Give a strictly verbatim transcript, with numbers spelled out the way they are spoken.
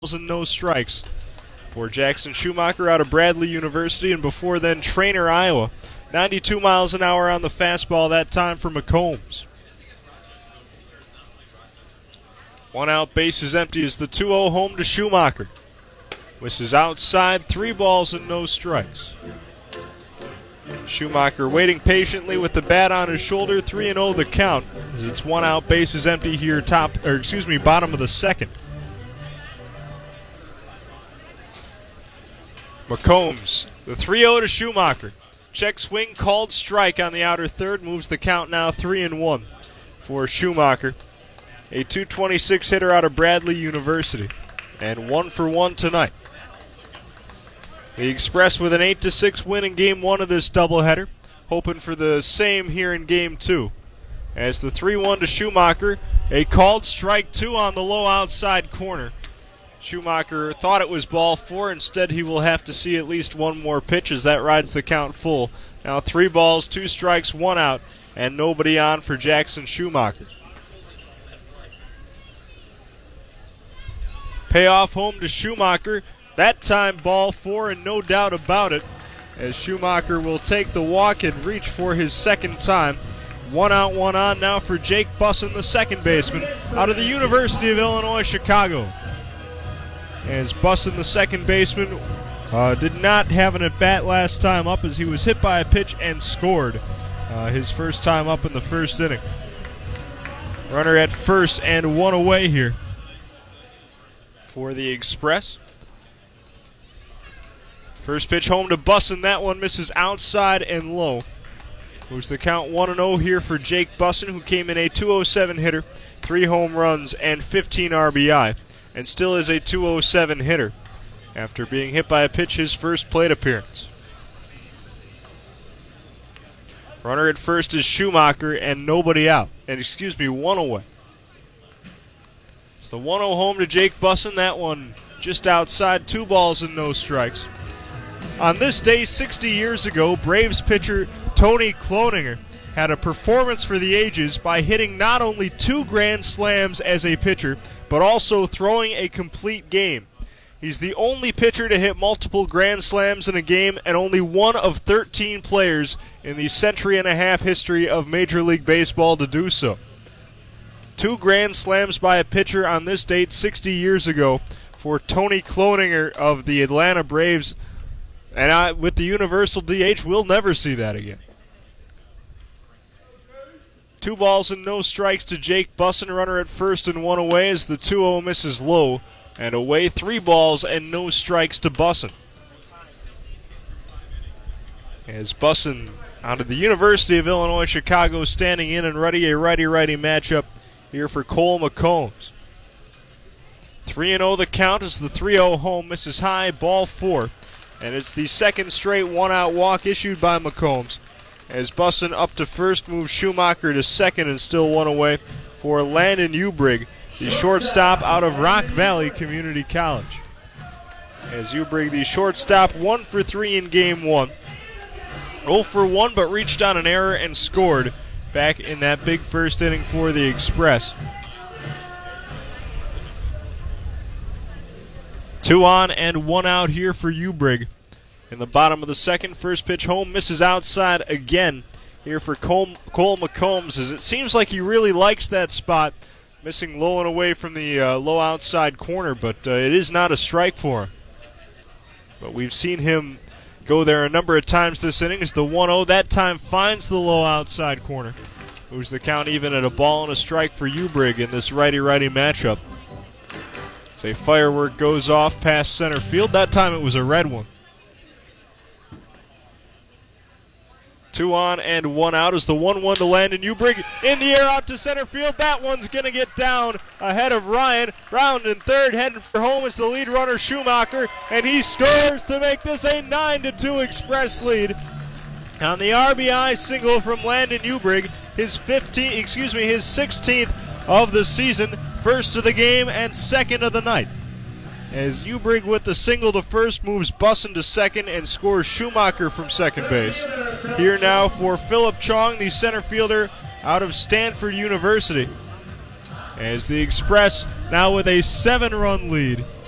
And no strikes for Jackson Schumacher out of Bradley University, and before then Trainer, Iowa. ninety-two miles an hour on the fastball that time for McCombs. One out, base is empty as the two oh home to Schumacher. Misses outside, three balls and no strikes. Schumacher waiting patiently with the bat on his shoulder, three and oh the count as it's one out, base is empty here, top, or excuse me, bottom of the second. McCombs, the three oh to Schumacher. Check swing, called strike on the outer third, moves the count now three and one for Schumacher. A two twenty-six hitter out of Bradley University, and one for one tonight. The Express with an eight to six win in game one of this doubleheader, hoping for the same here in game two. As the three one to Schumacher, a called strike two on the low outside corner. Schumacher thought it was ball four. Instead, he will have to see at least one more pitch as that rides the count full. Now three balls, two strikes, one out, and nobody on for Jackson Schumacher. Payoff home to Schumacher. That time ball four, and no doubt about it, as Schumacher will take the walk and reach for his second time. One out, one on now for Jake Bussin, the second baseman, out of the University of Illinois, Chicago. As Bussin, the second baseman, uh, did not have an at-bat last time up as he was hit by a pitch and scored uh, his first time up in the first inning. Runner at first and one away here for the Express. First pitch home to Bussin. That one misses outside and low. Moves the count one and oh here for Jake Bussin, who came in a two oh seven hitter, three home runs, and fifteen R B I. And still is a two oh seven hitter after being hit by a pitch his first plate appearance. Runner at first is Schumacher and nobody out. And excuse me, one away. It's the one oh home to Jake Bussin. That one just outside, two balls and no strikes. On this day sixty years ago, Braves pitcher Tony Cloninger had a performance for the ages by hitting not only two grand slams as a pitcher, but also throwing a complete game. He's the only pitcher to hit multiple grand slams in a game, and only one of thirteen players in the century and a half history of Major League Baseball to do so. Two grand slams by a pitcher on this date sixty years ago for Tony Cloninger of the Atlanta Braves, and I, with the universal D H, we'll never see that again. Two balls and no strikes to Jake Bussin. Runner at first and one away as the two oh misses low. And away, three balls and no strikes to Bussin. As Bussin out of the University of Illinois, Chicago, standing in and ready, a righty-righty matchup here for Cole McCombs. three and oh the count as the three oh home misses high, ball four. And it's the second straight one-out walk issued by McCombs. As Bussin up to first moves Schumacher to second and still one away for Landon Ubrig, the shortstop out of Rock Valley Community College. As Ubrig, the shortstop, one for three in game one. oh for one, but reached on an error and scored back in that big first inning for the Express. Two on and one out here for Ubrig. In the bottom of the second, first pitch home, misses outside again here for Cole, Cole McCombs, as it seems like he really likes that spot, missing low and away from the uh, low outside corner, but uh, it is not a strike for him. But we've seen him go there a number of times this inning as the one oh that time finds the low outside corner. Moves the count even at a ball and a strike for Ubrig in this righty-righty matchup. As a firework goes off past center field. That time it was a red one. Two on and one out as the one one to Landon Ubrig in the air out to center field. That one's going to get down ahead of Ryan. Round in third, heading for home is the lead runner Schumacher, and he scores to make this a nine to two Express lead. On the R B I single from Landon Ubrig, his fifteenth, excuse me, his sixteenth of the season, first of the game and second of the night. As Ubrig with the single to first moves Bussin to second and scores Schumacher from second base. Here now for Philip Chong, the center fielder out of Stanford University. As the Express now with a seven-run lead